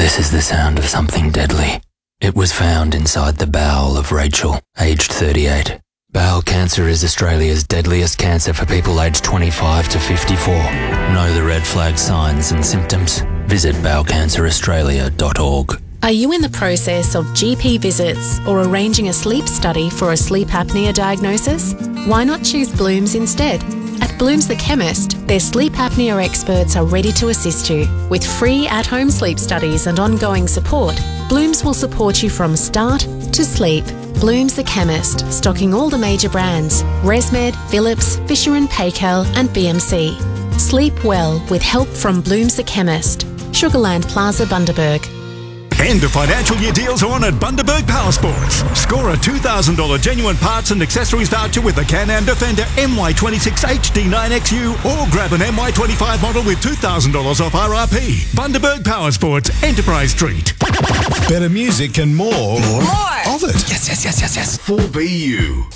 This is the sound of something deadly. It was found inside the bowel of Rachel, aged 38. Bowel cancer is Australia's deadliest cancer for people aged 25 to 54. Know the red flag signs and symptoms? Visit bowelcanceraustralia.org. Are you in the process of GP visits or arranging a sleep study for a sleep apnea diagnosis? Why not choose Blooms instead? At Blooms the Chemist, their sleep apnea experts are ready to assist you. With free at-home sleep studies and ongoing support, Blooms will support you from start to sleep. Blooms the Chemist, stocking all the major brands: ResMed, Philips, Fisher & Paykel and BMC. Sleep well with help from Blooms the Chemist. Sugarland Plaza, Bundaberg. End of financial year deals are on at Bundaberg Powersports. Score a $2,000 genuine parts and accessories voucher with a Can-Am Defender MY26 HD9XU or grab an MY25 model with $2,000 off RRP. Bundaberg Powersports, Enterprise Street. Better music and more of it. Yes. 4BU.